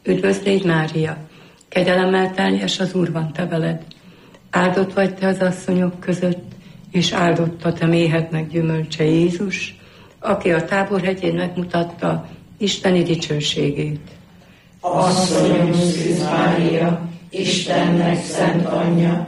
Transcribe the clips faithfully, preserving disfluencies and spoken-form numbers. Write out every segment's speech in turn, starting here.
Üdvözl légy, Mária, kegyelemmel teljes, az Úr van te veled. Áldott vagy te az asszonyok között, és áldott a te méhednek gyümölcse Jézus, aki a Táborhegyén megmutatta Isteni dicsőségét. Asszonyom Szűz Mária, Istennek szent anyja,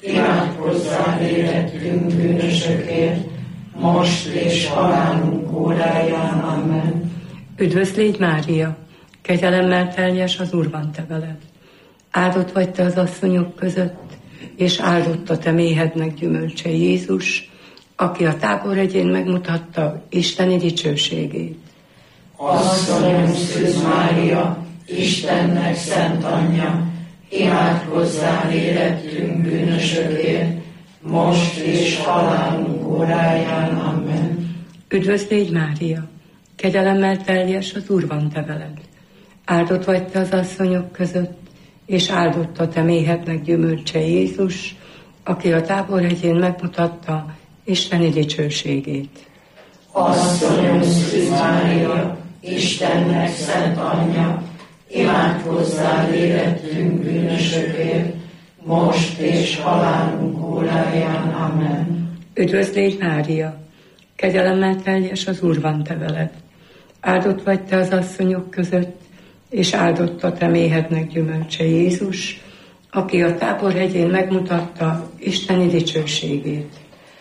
imádkozzál érettünk bűnösökért, most és halálunk óráján. Amen. Üdvözl légy, Mária, kegyelemmel teljes, az Úr van te veled. Áldott vagy te az asszonyok között, és áldott a te méhednek gyümölcse Jézus, aki a Táborhegyén megmutatta Isteni dicsőségét. Asszonyom Szűz Mária, Istennek szent anyja, imádkozzál érettünk bűnösökért, most és halálunk óráján. Amen. Üdvözl légy, Mária, kegyelemmel teljes, az Úr van te veled. Áldott vagy te az asszonyok között, és áldott a te méhednek gyümölcse Jézus, aki a Táborhegyén megmutatta Isteni dicsőségét. Asszonyom Szűz Mária, Istennek szent anyja, imádkozzál érettünk bűnösökért, most és halálunk óráján. Amen. Üdvözl légy, Mária, kegyelemmel teljes, az Úr van te veled. Áldott vagy te az asszonyok között, és áldott a te méhednek gyümölcse Jézus, aki a Táborhegyén megmutatta Isteni dicsőségét.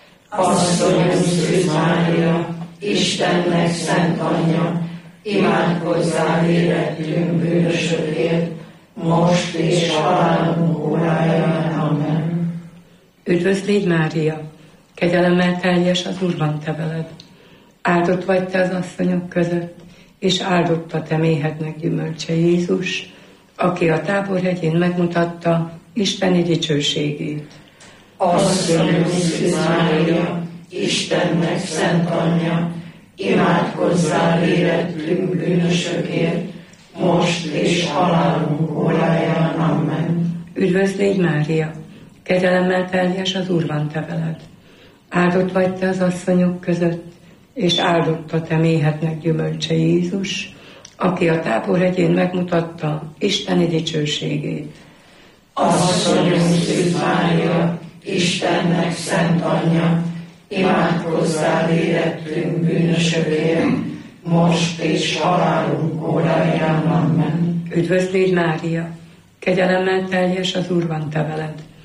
Asszonyom Szűz Mária, Istennek szent anyja, imádkozzál érettünk bűnösökért, most és halálunk óráján. Amen. Üdvözl légy, Mária, kegyelemmel teljes, az Úr van te veled. Áldott vagy te az asszonyok között, és áldott a te méhednek gyümölcse Jézus, aki a Táborhegyén megmutatta Isteni dicsőségét. Asszonyom Szűz Mária, Istennek szent anyja, imádkozzál érettünk bűnösökért, most és halálunk óráján. Amen. Üdvözl légy, Mária, kegyelemmel teljes, az Úr van te veled. Áldott vagy te az asszonyok között, és áldott a te méhednek gyümölcse Jézus, aki a Táborhegyén megmutatta Isteni dicsőségét. Asszonyom Szűz Mária, Istennek szent anyja, imádkozzál érettünk bűnösökért, most és halálunk óráján. Amen. Üdvözl légy, Mária, kegyelemmel teljes, az Úr van te veled.